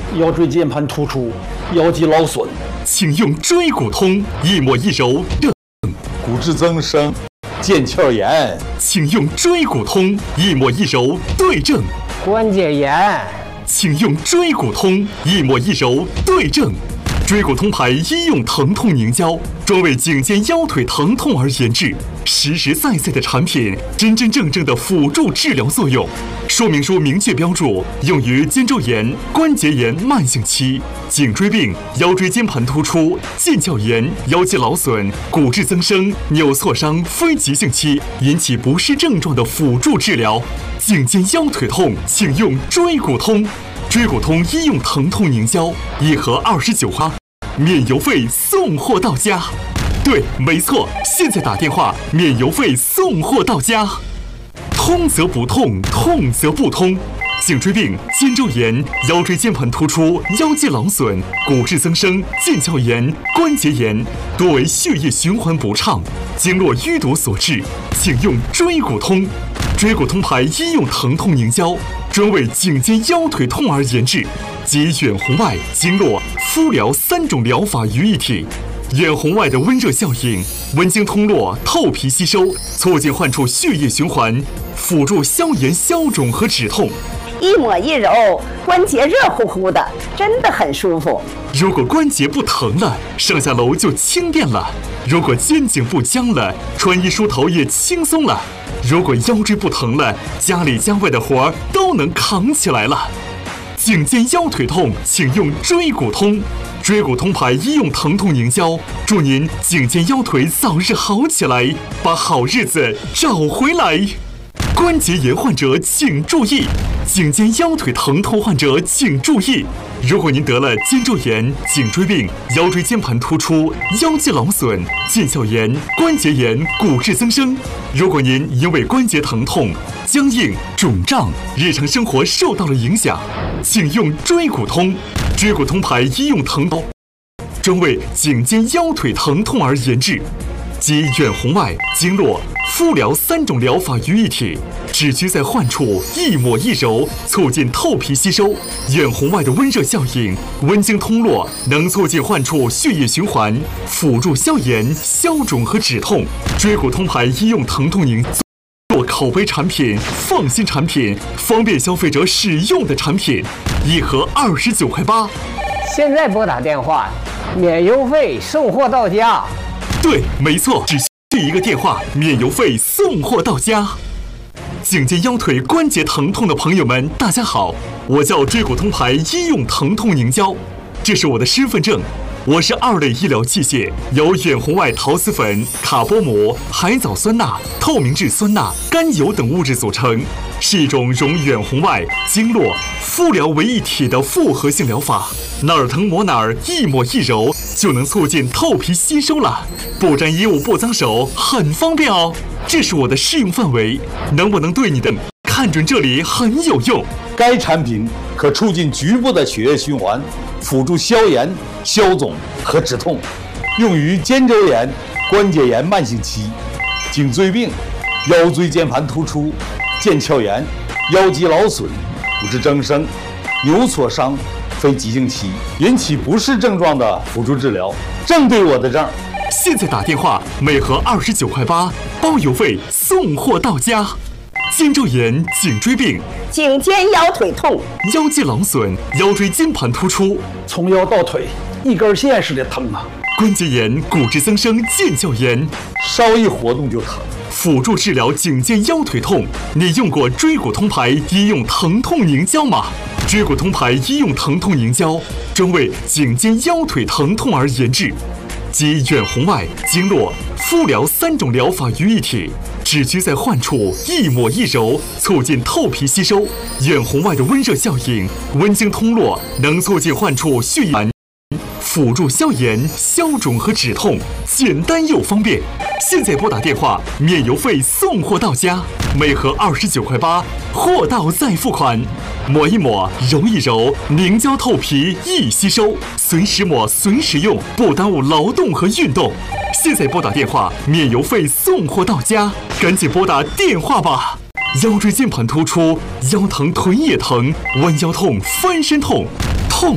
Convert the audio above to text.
腰椎间盘突出，腰肌劳损， 请用椎骨通，一抹一揉热。 骨质增生、腱鞘炎， 请用椎骨通，一抹一揉对症。 关节炎， 请用椎骨通，一抹一揉对症。椎骨通牌医用疼痛凝胶，专为颈肩腰腿疼痛而研制，实实在在的产品，真真正正的辅助治疗作用。说明书明确标注，用于肩周炎、关节炎慢性期、颈椎病、腰椎间盘突出、腱鞘炎、腰肌劳损、骨质增生、扭挫伤非急性期引起不适症状的辅助治疗。颈肩腰腿痛，请用椎骨通。椎骨通医用疼痛凝胶，一盒29花，免邮费送货到家。对，没错，现在打电话，免邮费送货到家。通则不痛，痛则不通。颈椎病、肩周炎、腰椎间盘突出、腰肌劳损、骨质增生、腱鞘炎、关节炎，多为血液循环不畅、经络淤堵所致，请用椎骨通。椎骨通牌医用疼痛凝胶，专为颈肩腰腿痛而研制，集远红外、经络、敷疗3种疗法于一体。远红外的温热效应，温经通络，透皮吸收，促进患处血液循环，辅助消炎消肿和止痛。 一抹一揉，关节热乎乎的，真的很舒服。 如果关节不疼了，上下楼就轻便了；如果肩颈不僵了，穿衣梳头也轻松了；如果腰椎不疼了，家里家外的活儿都能扛起来了。颈肩腰腿痛，请用椎骨通。椎骨通牌医用疼痛凝胶，祝您颈肩腰腿早日好起来，把好日子找回来。关节炎患者请注意，颈肩腰腿疼痛患者请注意。如果您得了肩周炎、颈椎病、腰椎间盘突出、腰肌劳损、腱鞘炎、关节炎、骨质增生，如果您因为关节疼痛、僵硬、肿胀，日常生活受到了影响，请用椎骨通。椎骨通牌医用疼痛，专为颈肩腰腿疼痛而研制，集远红外、经络、敷疗3种疗法于一体，只需在患处一抹一揉，促进透皮吸收。远红外的温热效应，温经通络，能促进患处血液循环，辅助消炎、消肿和止痛。椎骨通牌医用疼痛凝做口碑产品、放心产品、方便消费者使用的产品，一盒29块8。 现在拨打电话，免邮费送货到家。 对，没错，只需一个电话，免邮费送货到家。颈肩腰腿关节疼痛的朋友们，大家好，我叫椎骨通牌医用疼痛凝胶，这是我的身份证。我是2类医疗器械，由远红外陶瓷粉、卡波膜、海藻酸钠、透明质酸钠、甘油等物质组成，是一种融远红外、经络、敷疗为一体的复合性疗法。哪儿疼抹哪儿，一抹一揉就能促进透皮吸收了，不沾衣物不脏手，很方便哦。这是我的适用范围，能不能对你的看准这里很有用。 该产品可促进局部的血液循环，辅助消炎、消肿和止痛，用于肩周炎、关节炎慢性期、颈椎病、腰椎间盘突出、腱鞘炎、腰肌劳损、骨质增生、扭挫伤非急性期引起不适症状的辅助治疗，正对我的症。 现在打电话，每盒29块8，包邮费送货到家。肩周炎、颈椎病、 颈肩腰腿痛、 腰肌劳损、腰椎间盘突出， 从腰到腿一根线似的疼啊！ 关节炎、骨质增生、腱鞘炎， 稍一活动就疼。 辅助治疗颈肩腰腿痛，你用过椎骨通牌医用疼痛凝胶吗？椎骨通牌医用疼痛凝胶，专为颈肩腰腿疼痛而研制，集远红外、经络、敷疗3种疗法于一体，只需在患处一抹一揉，促进透皮吸收。远红外的温热效应，温经通络，能促进患处血液辅助消炎、消肿和止痛，简单又方便。现在拨打电话，免邮费送货到家，每盒29块8，货到再付款。抹一抹，揉一揉，凝胶透皮易吸收，随时抹随时用，不耽误劳动和运动。现在拨打电话，免邮费送货到家，赶紧拨打电话吧。腰椎间盘突出，腰疼腿也疼，弯腰痛、翻身痛，